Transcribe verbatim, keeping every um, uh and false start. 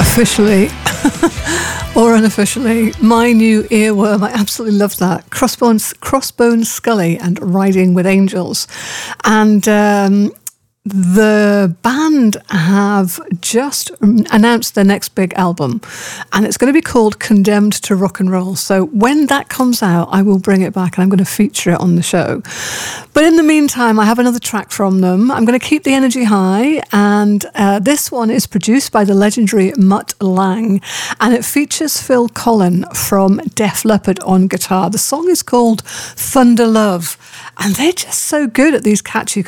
officially or unofficially, my new earworm. I absolutely love that. Crossbones, Crossbones Scully and Riding with Angels. And um, the band have just announced their next big album, and it's going to be called Condemned to Rock and Roll. So when that comes out, I will bring it back and I'm going to feature it on the show. But in the meantime, I have another track from them. I'm going to keep the energy high, and uh, this one is produced by the legendary Mutt Lang, and it features Phil Collen from Def Leppard on guitar. The song is called Thunder Love, and they're just so good at these catchy